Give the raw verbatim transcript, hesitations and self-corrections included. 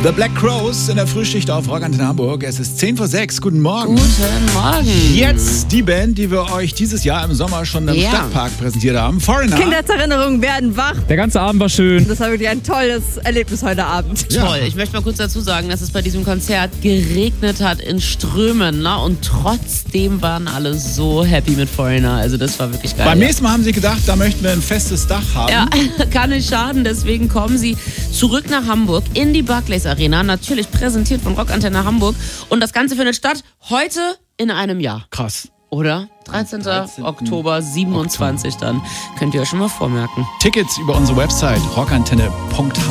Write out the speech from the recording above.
The Black Crowes in der Frühschicht auf Rock Antenne Hamburg. Es ist zehn vor sechs. Guten Morgen. Guten Morgen. Jetzt die Band, die wir euch dieses Jahr im Sommer schon im Ja. Stadtpark präsentiert haben. Foreigner. Kindheitserinnerungen werden wach. Der ganze Abend war schön. Das war wirklich ein tolles Erlebnis heute Abend. Ja. Toll. Ich möchte mal kurz dazu sagen, dass es bei diesem Konzert geregnet hat in Strömen, ne? Und trotzdem waren alle so happy mit Foreigner. Also das war wirklich geil. Beim ja. nächsten Mal haben sie gedacht, da möchten wir ein festes Dach haben. Ja, kann nicht schaden. Deswegen kommen sie zurück nach Hamburg in die Barclays Arena. Natürlich präsentiert von Rock Antenne Hamburg. Und das Ganze findet statt heute in einem Jahr. Krass. Oder? dreizehnten Oktober siebenundzwanzig dann. Könnt ihr euch schon mal vormerken. Tickets über unsere Website rockantenne punkt